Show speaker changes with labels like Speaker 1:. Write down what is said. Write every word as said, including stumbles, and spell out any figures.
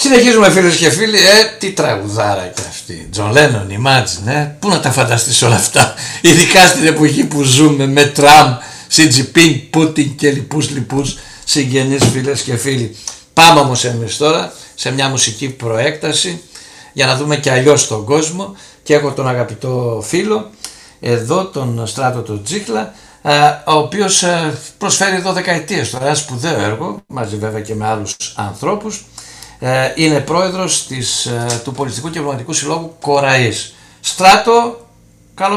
Speaker 1: Συνεχίζουμε φίλες και φίλοι, ε, τι τραγουδάρα και αυτή. Τζον Λένον, Imagine, ε, πού να τα φανταστείς όλα αυτά, ειδικά στην εποχή που ζούμε με Τραμπ, Σι Τζι Πινγκ, Πούτιν και λοιπούς λοιπούς συγγενείς φίλες και φίλοι. Πάμε όμως εμείς τώρα σε μια μουσική προέκταση για να δούμε και αλλιώς τον κόσμο και έχω τον αγαπητό φίλο εδώ, τον Στράτο τον Τζίχλα, ο οποίος προσφέρει εδώ δεκαετίες τώρα ένα σπουδαίο έργο, μαζί βέβαια και με άλλους ανθρώπους. Είναι πρόεδρος της, του Πολιτιστικού και Πνευματικού Συλλόγου Κοραής. Στράτο,